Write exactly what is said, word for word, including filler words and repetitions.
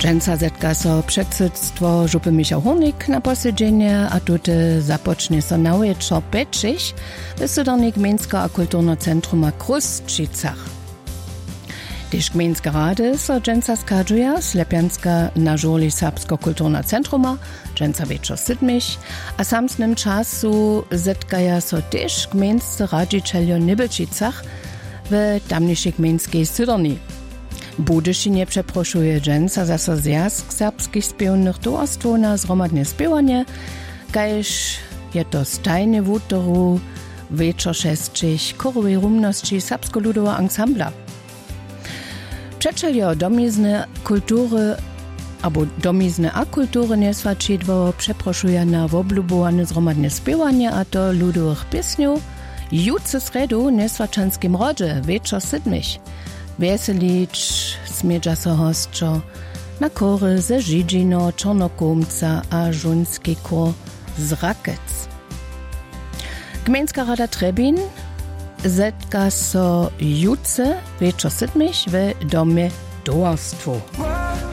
Dżęca zetka so předsydstwo župy Michał Honik na posiedzenie, a tute zapocznie so na wieczor pečich w Sudanik Gmejnska a Kulturno Centruma Krustschicach. Tyż Gmejnska rady so dżęca skadżuja Slepianska na żoli Serbsko Kulturno Centruma, dżęca wieczor sydmiś, a samsnym czasu zetkaja so tyż Gmejnscy radzicieljo Nibelčicach w tamniejszej gmejnskiej Sydorni. Budyšinie przeproszuje dżęca za so zjazk serbskich spiewnych towarstwo na zromadne spiewanie, kajż je to stajne wutoru wieczor šestich chorowej rumności serbsko-ludowa ansambla. Przeczeljo domizne kultury albo domizne a kultury nieswačidwo przeproszuje na woblubowane zromadne spiewanie, a to ludowych piesniów, jutce sredu nieswačanskim rodzie wieczor sydmich. Weselić smieđa so hostčo na kory ze Židžino, Čornokomca a žunski kor z Rakec. Gmejnska rada Trebin zetka so jutce wieczor sydmich w domie towarstwo.